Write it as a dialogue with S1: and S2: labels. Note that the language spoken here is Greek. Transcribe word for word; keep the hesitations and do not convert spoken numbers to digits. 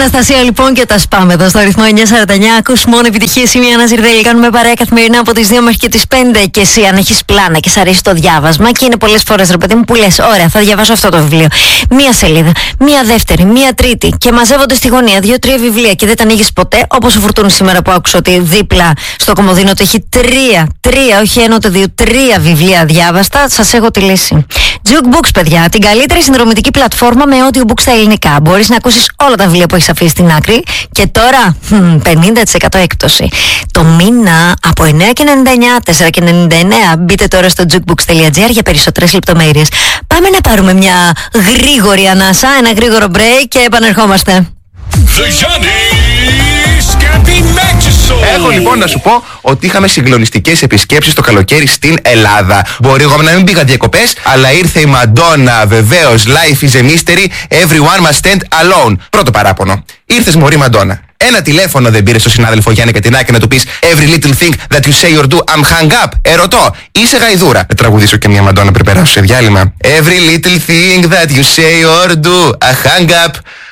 S1: Αναστασία λοιπόν και τα σπάμε εδώ στο ρυθμό εννιά σαράντα εννιά. Ακούς μόνο επιτυχίες, είμαι η Άννα Ζιρδέλη. Κάνουμε παρέα καθημερινά από τις δύο μέχρι και τις πέντε. Και εσύ, αν έχεις πλάνα και σ' αρέσει το διάβασμα, και είναι πολλές φορές ρε παιδί μου που λες: ωραία, θα διαβάσω αυτό το βιβλίο. Μία σελίδα, μία δεύτερη, μία τρίτη. Και μαζεύονται στη γωνία δύο-τρία βιβλία και δεν τα ανοίγεις ποτέ. Όπως ο Φουρτούνης σήμερα που άκουσα ότι δίπλα στο κομμωδίνο του έχει τρία, τρία, όχι ένα ούτε δύο, τρία βιβλία διάβαστα. Σας έχω τη λύση. Jukebooks, παιδιά, την καλύτερη συνδρομητική πλατφόρμα με audiobooks στα ελληνικά. Μπορείς να ακούσεις όλα τα βιβλία που έχεις αφήσει στην άκρη και τώρα πενήντα τοις εκατό έκπτωση. Το μήνα από εννιά και ενενήντα εννιά, τέσσερα και ενενήντα εννιά. Μπείτε τώρα στο jukebooks τελεία gr για περισσότερες λεπτομέρειες. Πάμε να πάρουμε μια γρήγορη ανάσα, ένα γρήγορο break και επανερχόμαστε.
S2: Έχω λοιπόν να σου πω ότι είχαμε συγκλονιστικές επισκέψεις το καλοκαίρι στην Ελλάδα. Μπορεί εγώ να μην πήγα διακοπές, αλλά ήρθε η Μαντόνα, βεβαίως. Life is a mystery, everyone must stand alone. Πρώτο παράπονο. Ήρθες μωρή Μαντόνα. Ένα τηλέφωνο δεν πήρε στο συνάδελφο Γιάννη Κατινάκη να του πεις Every little thing that you say or do, I'm hung up. Ερωτώ, είσαι γαϊδούρα. Να τραγουδήσω και μια Μαντόνα πριν περάσω σε διάλειμμα. Every little thing that you say or do, I hung up.